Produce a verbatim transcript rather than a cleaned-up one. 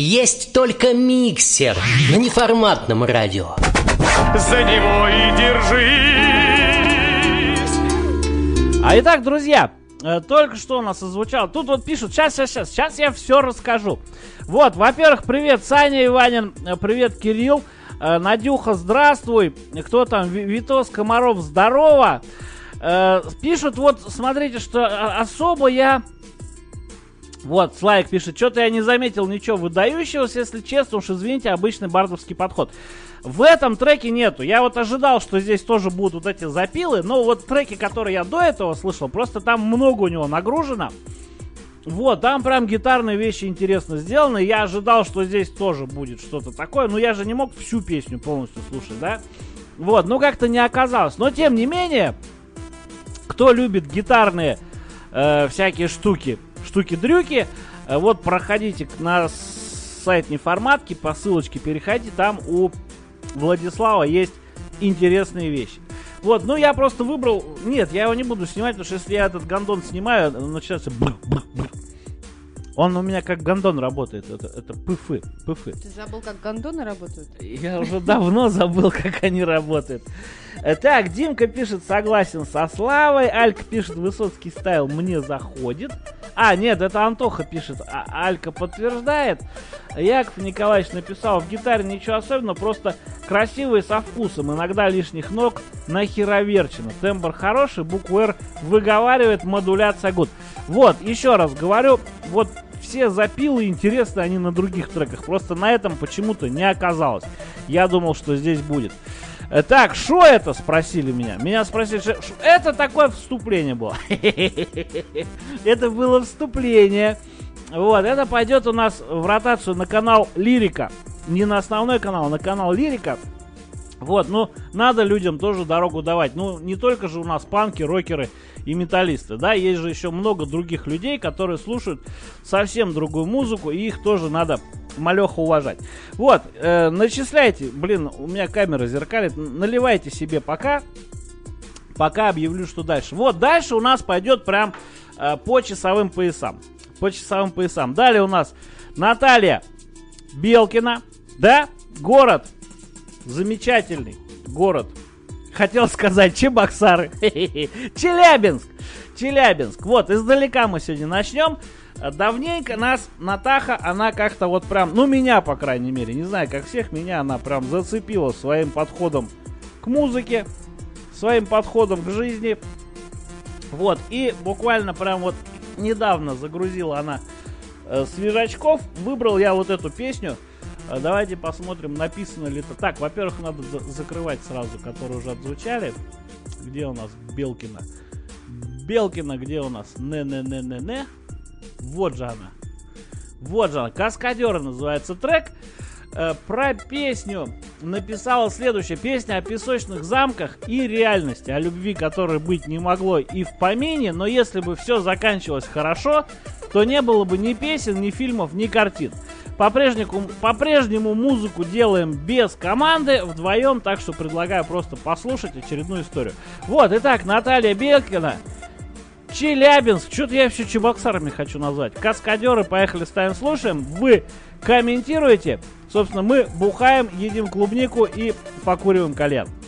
Есть только миксер на неформатном радио. За него и держись. А итак, друзья, только что у нас озвучало. Тут вот пишут, сейчас, сейчас, сейчас, сейчас я все расскажу. Вот, во-первых, привет, Саня Иванин, привет, Кирилл, Надюха, здравствуй. Кто там, Витос Комаров, здорово. Пишут, вот, смотрите, что особо я... Вот, Слайк пишет, что-то я не заметил ничего выдающегося, если честно, уж извините, обычный бардовский подход. В этом треке нету. Я вот ожидал, что здесь тоже будут вот эти запилы, но вот треки, которые я до этого слышал, просто там много у него нагружено. Вот, там прям гитарные вещи интересно сделаны. Я ожидал, что здесь тоже будет что-то такое, но я же не мог всю песню полностью слушать, да? Вот, ну как-то не оказалось. Но тем не менее, кто любит гитарные э, всякие штуки, штуки-дрюки, э, вот проходите на сайт Неформатки, по ссылочке переходите, там у Владислава есть интересные вещи. Вот, ну я просто выбрал... Нет, я его не буду снимать, потому что если я этот гондон снимаю, начинается... Бр-бр-бр. Он у меня как гондон работает. Это, это пыфы, пыфы. Ты забыл, как гондоны работают? Я уже давно забыл, как они работают. Так, Димка пишет, согласен со Славой. Алька пишет, Высоцкий стайл мне заходит. А, нет, это Антоха пишет, а Алька подтверждает. Яков Николаевич написал, в гитаре ничего особенного, просто красивый со вкусом, иногда лишних ног нахероверчено. Тембр хороший, букву R выговаривает, модуляция гуд. Вот, еще раз говорю, вот все запилы интересны, они на других треках, просто на этом почему-то не оказалось. Я думал, что здесь будет. Так, что это, спросили меня. Меня спросили, что это такое вступление было. Это было вступление. Вот, это пойдет у нас в ротацию на канал Лирика. Не на основной канал, а на канал Лирика. Вот, ну, надо людям тоже дорогу давать. Ну, не только же у нас панки, рокеры и металлисты, да, есть же еще много других людей, которые слушают совсем другую музыку, и их тоже надо малеха уважать. Вот, э, начисляйте, блин, у меня камера зеркалит, наливайте себе пока, пока объявлю, что дальше. Вот, дальше у нас пойдет прям э, по часовым поясам, по часовым поясам. Далее у нас Наталья Белкина, да, город, замечательный город. Хотел сказать Чебоксары. Челябинск. Челябинск. Вот, издалека мы сегодня начнем. Давненько нас Натаха, она как-то вот прям, ну меня, по крайней мере, не знаю, как всех, меня она прям зацепила своим подходом к музыке, своим подходом к жизни. Вот, и буквально прям вот недавно загрузила она э, свежачков. Выбрал я вот эту песню. Давайте посмотрим, написано ли это. Так, во-первых, надо за- закрывать сразу, которые уже отзвучали. Где у нас Белкина? Белкина, где у нас? Не-не-не-не-не. Вот же она. Вот же она. Каскадеры называется трек. Э, про песню написала следующая. Песня о песочных замках и реальности. О любви, которой быть не могло и в помине. Но если бы все заканчивалось хорошо, то не было бы ни песен, ни фильмов, ни картин. По-прежнему, по-прежнему музыку делаем без команды, вдвоем, так что предлагаю просто послушать очередную историю. Вот, итак, Наталья Белкина, Челябинск, что-то я все Чебоксарами хочу назвать. Каскадеры, поехали, ставим, слушаем. Вы комментируете, собственно, мы бухаем, едим клубнику и покуриваем кальян.